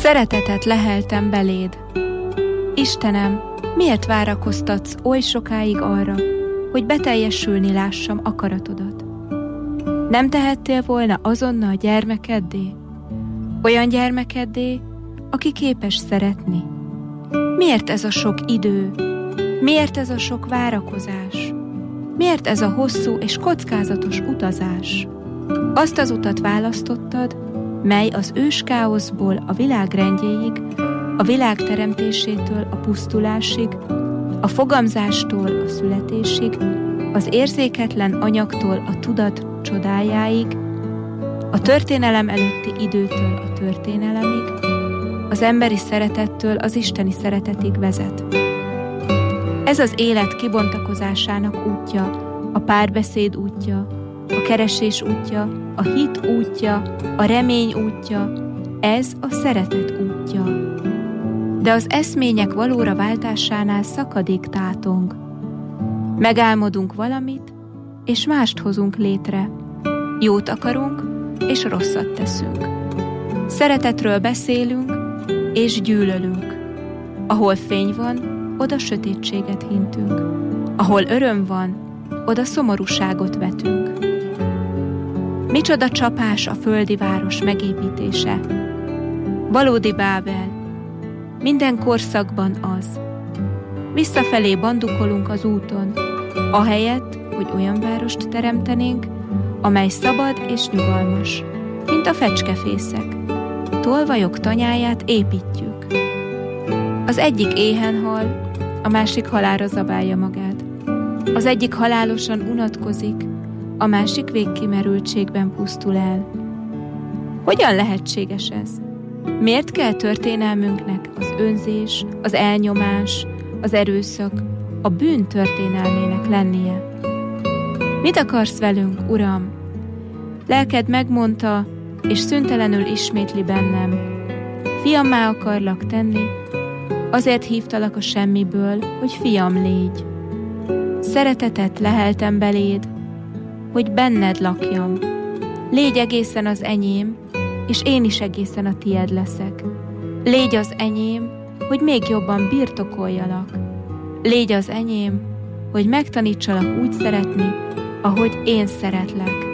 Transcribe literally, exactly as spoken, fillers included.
Szeretetet leheltem beléd. Istenem, miért várakoztatsz oly sokáig arra, hogy beteljesülni lássam akaratodat? Nem tehettél volna azonnal gyermekeddé? Olyan gyermekeddé, aki képes szeretni. Miért ez a sok idő? Miért ez a sok várakozás? Miért ez a hosszú és kockázatos utazás? Azt az utat választottad, mely az őskáoszból a világ rendjéig, a világ teremtésétől a pusztulásig, a fogamzástól a születésig, az érzéketlen anyagtól a tudat csodájáig, a történelem előtti időtől a történelemig, az emberi szeretettől az isteni szeretetig vezet. Ez az élet kibontakozásának útja, a párbeszéd útja, a keresés útja, a hit útja, a remény útja, ez a szeretet útja. De az eszmények valóra váltásánál szakadék tátong. Megálmodunk valamit, és mást hozunk létre. Jót akarunk, és rosszat teszünk. Szeretetről beszélünk, és gyűlölünk. Ahol fény van, oda sötétséget hintünk. Ahol öröm van, oda szomorúságot vetünk. Micsoda csapás a földi város megépítése. Valódi Bábel, minden korszakban az. Visszafelé bandukolunk az úton, ahelyett, hogy olyan várost teremtenénk, amely szabad és nyugalmas, mint a fecskefészek. Tolvajok tanyáját építjük. Az egyik éhen hal, a másik halálra zabálja magát. Az egyik halálosan unatkozik, a másik végkimerültségben pusztul el. Hogyan lehetséges ez? Miért kell történelmünknek az önzés, az elnyomás, az erőszak, a bűn történelmének lennie? Mit akarsz velünk, Uram? Lelked megmondta, és szüntelenül ismétli bennem. Fiammá akarlak tenni, azért hívtalak a semmiből, hogy fiam légy. Szeretetet leheltem beléd, hogy benned lakjam. Légy egészen az enyém, és én is egészen a tied leszek. Légy az enyém, hogy még jobban birtokoljalak. Légy az enyém, hogy megtanítsalak úgy szeretni, ahogy én szeretlek.